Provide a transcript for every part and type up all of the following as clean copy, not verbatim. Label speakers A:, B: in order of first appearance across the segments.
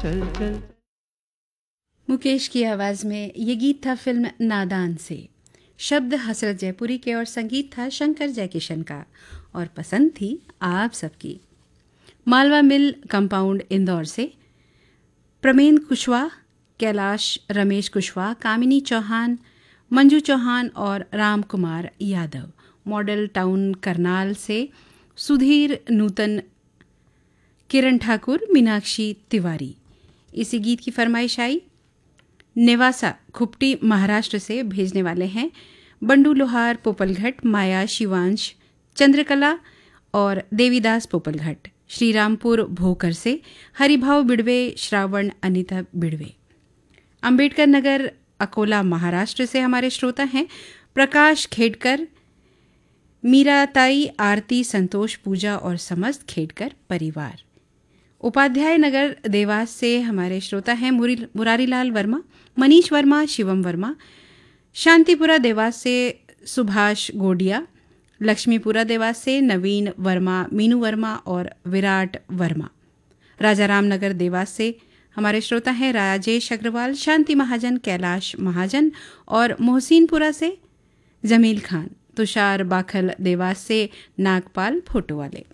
A: चल चल।
B: मुकेश की आवाज़ में ये गीत था फिल्म नादान से। शब्द हसरत जयपुरी के और संगीत था शंकर जयकिशन का, और पसंद थी आप सबकी। मालवा मिल कंपाउंड इंदौर से प्रमेंद्र कुशवाहा, कैलाश रमेश कुशवाहा, कामिनी चौहान, मंजू चौहान और राम कुमार यादव। मॉडल टाउन करनाल से सुधीर नूतन, किरण ठाकुर, मीनाक्षी तिवारी। इसी गीत की फरमाइश आई नेवासा खुपटी महाराष्ट्र से। भेजने वाले हैं बंडू लोहार पोपलघट, माया शिवांश, चंद्रकला और देवीदास पोपलघट। श्रीरामपुर भोकर से हरिभाव बिड़वे, श्रावण अनिता बिड़वे। अंबेडकर नगर अकोला महाराष्ट्र से हमारे श्रोता हैं प्रकाश खेडकर, मीराताई, आरती, संतोष, पूजा और समस्त खेडकर परिवार। उपाध्याय नगर देवास से हमारे श्रोता हैं मुरारीलाल वर्मा, मनीष वर्मा, शिवम वर्मा। शांतिपुरा देवास से सुभाष गोडिया, लक्ष्मीपुरा देवास से नवीन वर्मा, मीनू वर्मा और विराट वर्मा। राजाराम नगर देवास से हमारे श्रोता हैं राजेश अग्रवाल, शांति महाजन, कैलाश महाजन और मोहसिनपुरा से जमील खान। तुषार बाखल देवास से नागपाल फोटो वाले।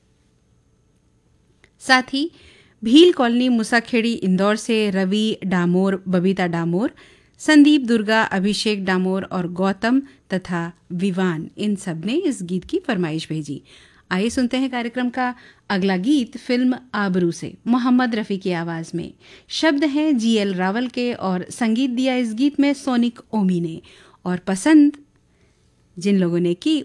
B: साथ ही भील कॉलोनी मुसाखेड़ी इंदौर से रवि डामोर, बबीता डामोर, संदीप दुर्गा, अभिषेक डामोर और गौतम तथा विवान, इन सब ने इस गीत की फरमाइश भेजी। आइए सुनते हैं कार्यक्रम का अगला गीत फिल्म आबरू से, मोहम्मद रफ़ी की आवाज़ में। शब्द हैं GL रावल के और संगीत दिया इस गीत में सोनिक ओमी ने। और पसंद जिन लोगों ने की